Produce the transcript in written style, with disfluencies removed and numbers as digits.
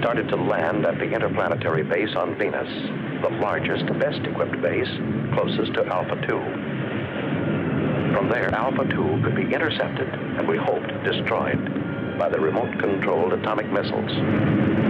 started to land at the interplanetary base on Venus, the largest, best-equipped base closest to Alpha 2. From there, Alpha 2 could be intercepted and, we hoped, destroyed by the remote-controlled atomic missiles.